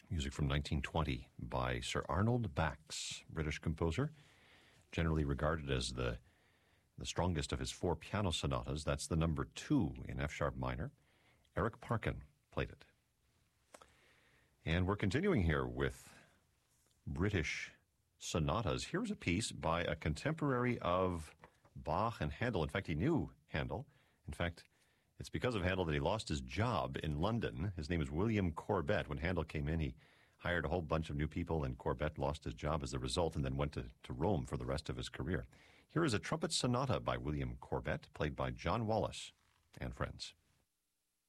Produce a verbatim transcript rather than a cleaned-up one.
Music from nineteen twenty by Sir Arnold Bax, British composer, generally regarded as the the strongest of his four piano sonatas. That's the number two in F-sharp minor. Eric Parkin played it. And we're continuing here with British sonatas. Here's a piece by a contemporary of Bach and Handel. In fact, he knew Handel. In fact, it's because of Handel that he lost his job in London. His name is William Corbett. When Handel came in, he hired a whole bunch of new people, and Corbett lost his job as a result and then went to, to Rome for the rest of his career. Here is a trumpet sonata by William Corbett, played by John Wallis and friends.